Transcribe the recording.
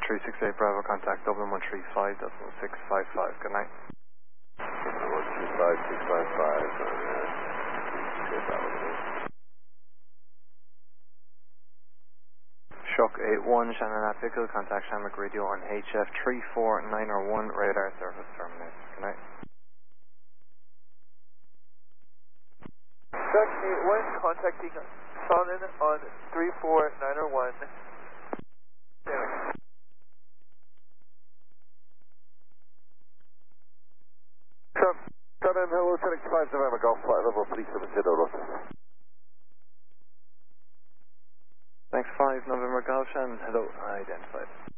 368 Bravo, contact Dublin 135.655. Good night. 135.655. Shock 81, Shannon Atvickle, contact Shamrock Radio on HF 34901, radar service terminated. Good night. Shock 81, contacting Shannon on 34901. Shannon, hello, 765 November Golf Flight Level 370 Rotor. Thanks, 5 November Golf, Shannon. Hello, identified.